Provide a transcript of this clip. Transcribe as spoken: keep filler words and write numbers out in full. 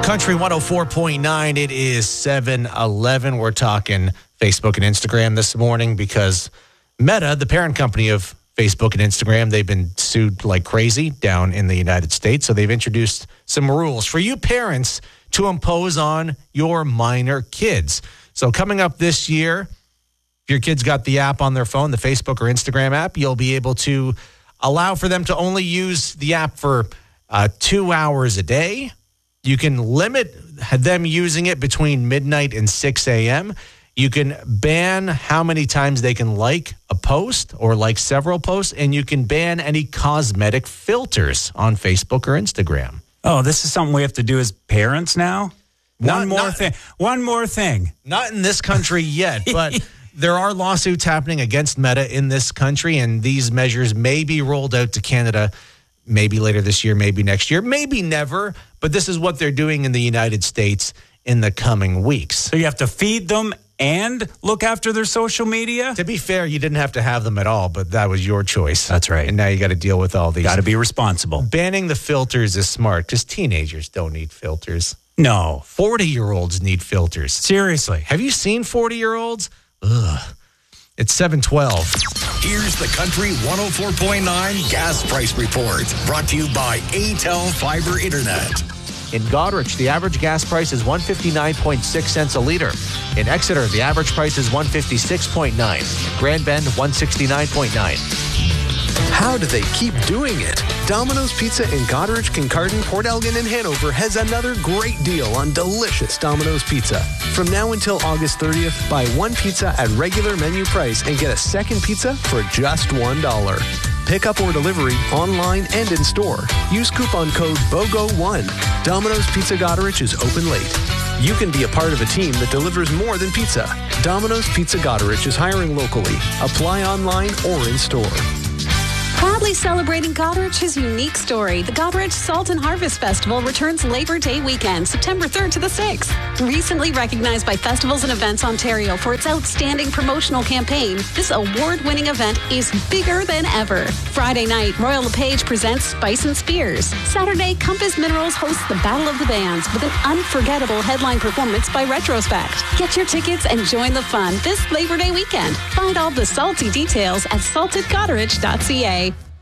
Country one oh four point nine, it is seven eleven. We're talking Facebook and Instagram this morning because Meta, the parent company of Facebook and Instagram, they've been sued like crazy down in the United States. So they've introduced some rules for you parents to impose on your minor kids. So coming up this year, if your kids got the app on their phone, the Facebook or Instagram app, you'll be able to allow for them to only use the app for uh, two hours a day. You can limit them using it between midnight and six a.m. You can ban how many times they can like a post or like several posts, and you can ban any cosmetic filters on Facebook or Instagram. Oh, this is something we have to do as parents now? Not, One more not, thing. One more thing. Not in this country yet, but there are lawsuits happening against Meta in this country, and these measures may be rolled out to Canada maybe later this year, maybe next year, maybe never. But this is what they're doing in the United States in the coming weeks. So you have to feed them and look after their social media? To be fair, you didn't have to have them at all, but that was your choice. That's right. And now you got to deal with all these. Got to be responsible. Banning the filters is smart because teenagers don't need filters. No. forty-year-olds need filters. Seriously. Have you seen forty-year-olds? Ugh. It's seven twelve. Here's the Country one oh four point nine Gas Price Report, brought to you by A T E L Fiber Internet. In Goderich, the average gas price is one fifty-nine point six cents a liter. In Exeter, the average price is one fifty-six point nine. In Grand Bend, one sixty-nine point nine. How do they keep doing it? Domino's Pizza in Goderich, Kincardine, Port Elgin, and Hanover has another great deal on delicious Domino's Pizza. From now until August thirtieth, buy one pizza at regular menu price and get a second pizza for just one dollar. Pick up or delivery, online and in store. Use coupon code B O G O one. Domino's Pizza Goderich is open late. You can be a part of a team that delivers more than pizza. Domino's Pizza Goderich is hiring locally. Apply online or in store. Proudly celebrating Goderich's unique story, the Goderich Salt and Harvest Festival returns Labor Day weekend, September third to the sixth. Recently recognized by Festivals and Events Ontario for its outstanding promotional campaign, this award-winning event is bigger than ever. Friday night, Royal LePage presents Spice and Spears. Saturday, Compass Minerals hosts the Battle of the Bands with an unforgettable headline performance by Retrospect. Get your tickets and join the fun this Labor Day weekend. Find all the salty details at salted goderich dot c a.